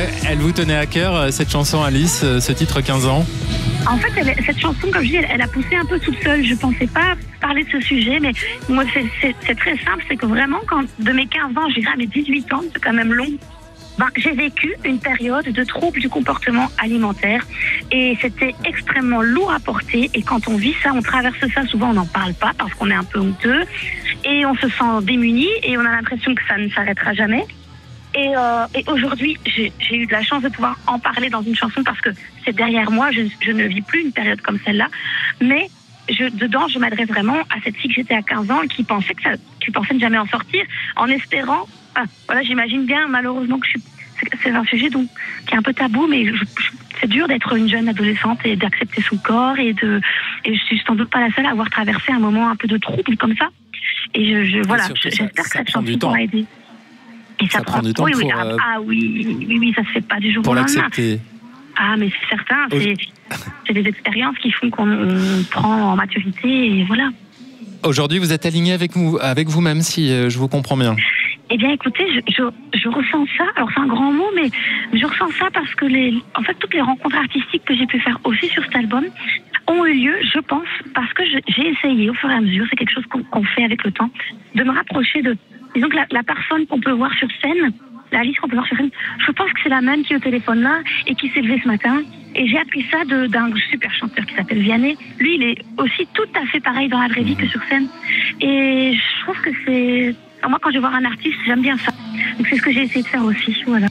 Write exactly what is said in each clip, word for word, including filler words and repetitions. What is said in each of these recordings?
Elle vous tenait à cœur, cette chanson Alice, ce titre quinze ans? En fait, elle, cette chanson, comme je dis, elle, elle a poussé un peu toute seule. Je ne pensais pas parler de ce sujet, mais moi, c'est, c'est, c'est très simple. C'est que vraiment, quand de mes quinze ans, j'irai à mes dix-huit ans, c'est quand même long, ben, j'ai vécu une période de troubles du comportement alimentaire et c'était extrêmement lourd à porter. Et quand on vit ça, on traverse ça, souvent on n'en parle pas parce qu'on est un peu honteux et on se sent démuni et on a l'impression que ça ne s'arrêtera jamais. Et, euh, et aujourd'hui, j'ai, j'ai eu de la chance de pouvoir en parler dans une chanson parce que c'est derrière moi, je, je ne vis plus une période comme celle-là. Mais je, dedans, je m'adresse vraiment à cette fille que j'étais à quinze ans et qui pensait que ça, qui pensait ne jamais en sortir, en espérant. Ah, voilà, j'imagine bien, malheureusement, que je suis, c'est, c'est un sujet donc, qui est un peu tabou, mais je, je, c'est dur d'être une jeune adolescente et d'accepter son corps. Et, de, et je suis sans doute pas la seule à avoir traversé un moment un peu de trouble comme ça. Et je, je, voilà, j'espère que cette chanson pourra aider. Et ça, ça prend, prend du temps oui, pour... Oui, ah, ah oui, oui, oui, ça se fait pas du jour pour au lendemain. l'accepter. Ah, mais c'est certain, c'est, c'est des expériences qui font qu'on on prend en maturité et voilà. Aujourd'hui, vous êtes aligné avec, vous, avec vous-même, si euh, je vous comprends bien. Eh bien, écoutez, je, je, je ressens ça. Alors, c'est un grand mot, mais je ressens ça parce que les, en fait, toutes les rencontres artistiques que j'ai pu faire aussi sur cet album ont eu lieu, je pense, parce que je, j'ai essayé au fur et à mesure, c'est quelque chose qu'on, qu'on fait avec le temps, de me rapprocher de... Disons que la, la personne qu'on peut voir sur scène, la Alice qu'on peut voir sur scène, je pense que c'est la même qui est au téléphone là et qui s'est levée ce matin. Et j'ai appris ça de, d'un super chanteur qui s'appelle Vianney. Lui, il est aussi tout à fait pareil dans la vraie vie que sur scène. Et je trouve que c'est... Alors moi, quand je vais voir un artiste, j'aime bien ça. Donc c'est ce que j'ai essayé de faire aussi. Voilà.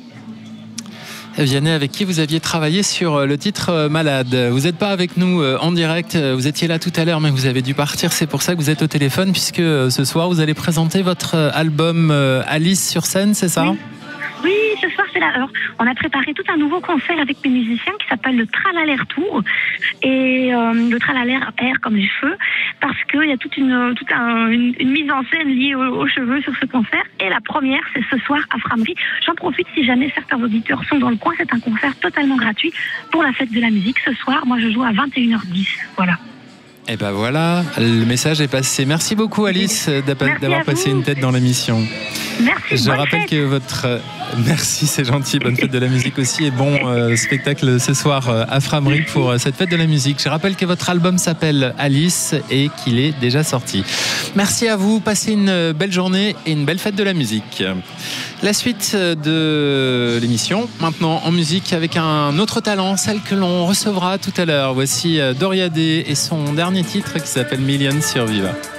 Vianney, avec qui vous aviez travaillé sur le titre Malade. Vous n'êtes pas avec nous en direct, vous étiez là tout à l'heure, mais vous avez dû partir, c'est pour ça que vous êtes au téléphone, puisque ce soir, vous allez présenter votre album Alice sur scène, c'est ça ? Oui. Oui, ce soir, c'est là. Alors, on a préparé tout un nouveau concert avec mes musiciens qui s'appelle le Tralaler Tour. Et euh, le Tralaler air comme les cheveux, parce qu'il y a toute, une, toute un, une, une mise en scène liée aux, aux cheveux sur ce concert. Et la première, c'est ce soir à Framery. J'en profite si jamais certains auditeurs sont dans le coin. C'est un concert totalement gratuit pour la fête de la musique. Ce soir, moi, je joue à vingt et une heures dix. Voilà. Et ben voilà, le message est passé. Merci beaucoup Alice d'avoir Merci passé une tête dans l'émission. Merci. Je rappelle fête. que votre... Merci, c'est gentil. Bonne fête de la musique aussi et bon euh, spectacle ce soir euh, à Framery pour euh, cette fête de la musique. Je rappelle que votre album s'appelle Alice et qu'il est déjà sorti. Merci à vous, passez une belle journée et une belle fête de la musique. La suite de l'émission, maintenant en musique avec un autre talent, celle que l'on recevra tout à l'heure. Voici Doria Day et son dernier titre qui s'appelle Million sur Viva.